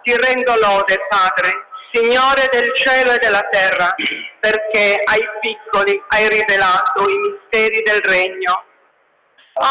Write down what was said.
Ti rendo lode, Padre, Signore del cielo e della terra, perché ai piccoli hai rivelato i misteri del regno.